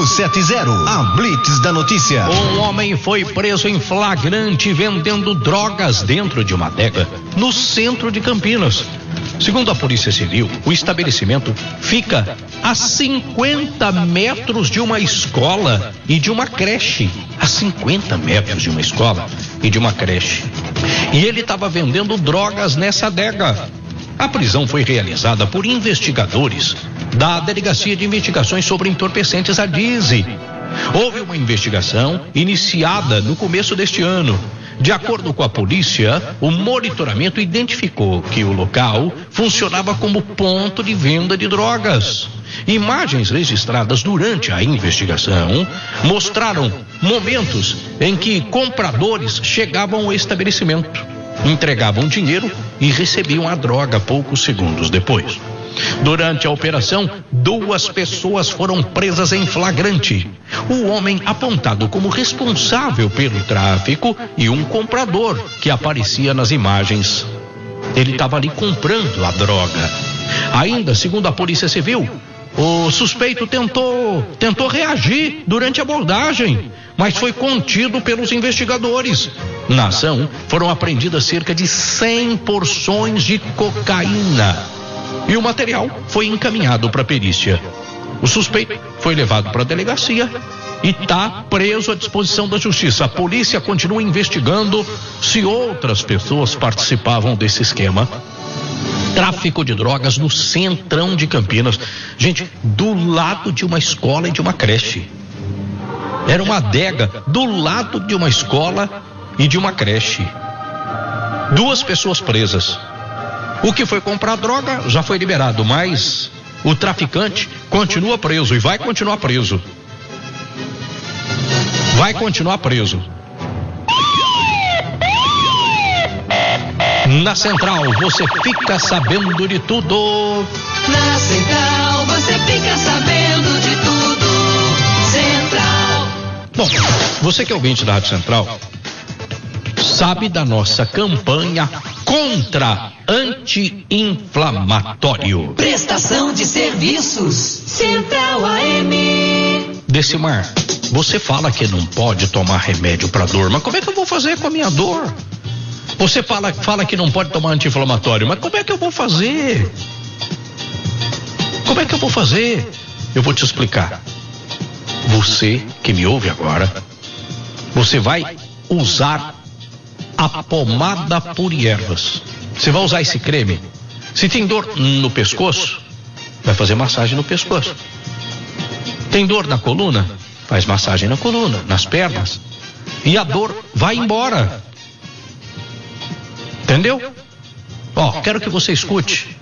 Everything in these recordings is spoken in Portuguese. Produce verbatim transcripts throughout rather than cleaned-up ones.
oito sete zero, a Blitz da notícia. Um homem foi preso em flagrante vendendo drogas dentro de uma adega no centro de Campinas. Segundo a Polícia Civil, o estabelecimento fica a cinquenta metros de uma escola e de uma creche. A cinquenta metros de uma escola e de uma creche. E ele estava vendendo drogas nessa adega. A prisão foi realizada por investigadores da Delegacia de Investigações sobre Entorpecentes, a D I S E. Houve uma investigação iniciada no começo deste ano. De acordo com a polícia, o monitoramento identificou que o local funcionava como ponto de venda de drogas. Imagens registradas durante a investigação mostraram momentos em que compradores chegavam ao estabelecimento, entregavam dinheiro e recebiam a droga poucos segundos depois. Durante a operação, duas pessoas foram presas em flagrante. O homem apontado como responsável pelo tráfico e um comprador que aparecia nas imagens. Ele estava ali comprando a droga. Ainda, segundo a Polícia Civil, o suspeito tentou, tentou reagir durante a abordagem, mas foi contido pelos investigadores. Na ação, foram apreendidas cerca de cem porções de cocaína. E o material foi encaminhado para a perícia. O suspeito foi levado para a delegacia e está preso à disposição da justiça. A polícia continua investigando se outras pessoas participavam desse esquema. Tráfico de drogas no centrão de Campinas. Gente, do lado de uma escola e de uma creche. Era uma adega do lado de uma escola e de uma creche. Duas pessoas presas. O que foi comprar droga já foi liberado, mas o traficante continua preso e vai continuar preso. Vai continuar preso. Na Central, você fica sabendo de tudo. Na Central, você fica sabendo de tudo. Central. Bom, você que é ouvinte da Rádio Central, sabe da nossa campanha contra anti-inflamatório. Prestação de serviços. Central A M. Decimar, você fala que não pode tomar remédio para dor, mas como é que eu vou fazer com a minha dor? Você fala, fala que não pode tomar anti-inflamatório, mas como é que eu vou fazer? Como é que eu vou fazer? Eu vou te explicar. Você que me ouve agora, você vai usar a pomada Pure Ervas. Você vai usar esse creme. Se tem dor no pescoço, vai fazer massagem no pescoço. Tem dor na coluna? Faz massagem na coluna, nas pernas. E a dor vai embora. Entendeu? Ó, quero que você escute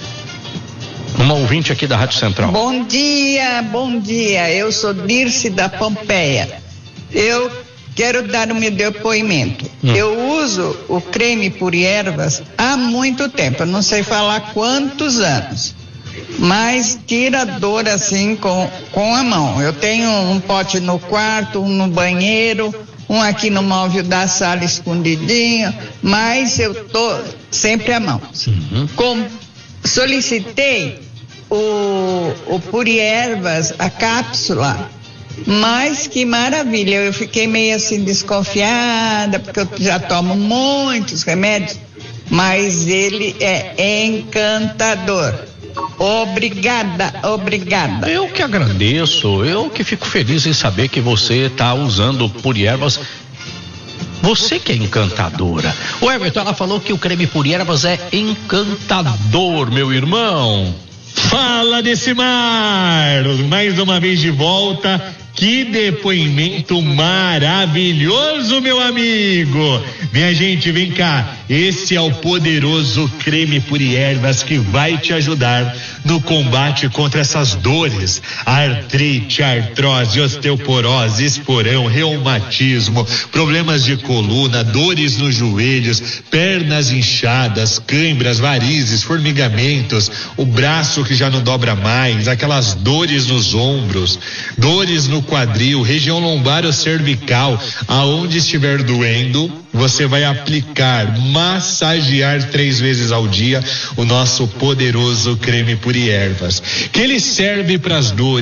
uma ouvinte aqui da Rádio Central. Bom dia, bom dia. Eu sou Dirce da Pompeia. Eu quero dar o meu depoimento. Hum. Eu uso o creme Pure Ervas há muito tempo. Eu não sei falar quantos anos. Mas tira dor assim com, com a mão. Eu tenho um pote no quarto, um no banheiro, um aqui no móvel da sala escondidinho, mas eu tô sempre à mão. Uhum. Com, solicitei o, o Pure Ervas, a cápsula, mas que maravilha, eu fiquei meio assim desconfiada, porque eu já tomo muitos remédios, mas ele é encantador. Obrigada, obrigada. Eu que agradeço, eu que fico feliz em saber que você está usando Pure Ervas. Você que é encantadora. O Everton, ela falou que o creme Pure Ervas é encantador, meu irmão. Fala desse mar, mais uma vez de volta. Que depoimento maravilhoso, meu amigo. Minha gente, vem cá. Esse é o poderoso creme Pure Ervas que vai te ajudar no combate contra essas dores: artrite, artrose, osteoporose, esporão, reumatismo, problemas de coluna, dores nos joelhos, pernas inchadas, câimbras, varizes, formigamentos, o braço que já não dobra mais, aquelas dores nos ombros, dores no quadril, região lombar ou cervical. Aonde estiver doendo, você vai aplicar, massagear três vezes ao dia o nosso poderoso creme Pure Ervas, que ele serve para as dores